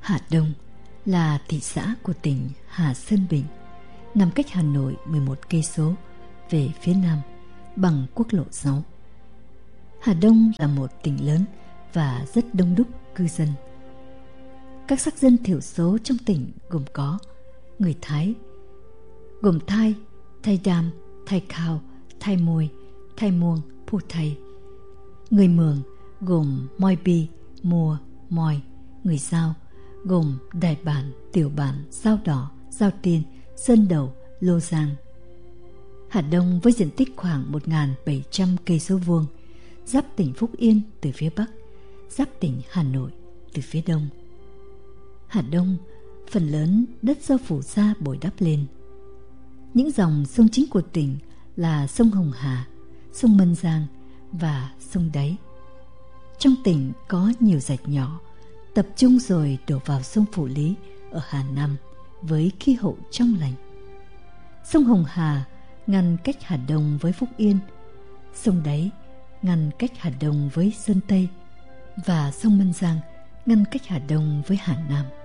Hà Đông là thị xã của tỉnh Hà Sơn Bình, nằm cách Hà Nội 11 cây số về phía nam bằng quốc lộ 6. Hà Đông là một tỉnh lớn và rất đông đúc cư dân. Các sắc dân thiểu số trong tỉnh gồm có người Thái, gồm Thai, Thai Đam, Thai Khao, Thai Môi, Thai Muông, Phu Thai. Người Mường gồm Moi Bi, Mua, Moi. Người Dao gồm Đại Bản, Tiểu Bản, Dao Đỏ, Dao Tiên, Sơn Đầu, Lô Giang. Hà Đông với diện tích khoảng 1.700 cây số vuông, giáp tỉnh Phúc Yên từ phía bắc, giáp tỉnh Hà Nội từ phía đông. Hà Đông phần lớn đất do phù sa bồi đắp lên. Những dòng sông chính của tỉnh là sông Hồng Hà, sông Mân Giang và sông Đáy. Trong tỉnh có nhiều rạch nhỏ tập trung rồi đổ vào sông Phủ Lý ở Hà Nam với khí hậu trong lành. Sông Hồng Hà ngăn cách Hà Đông với Phúc Yên, sông Đáy ngăn cách Hà Đông với Sơn Tây và sông Mân Giang ngăn cách Hà Đông với Hà Nam.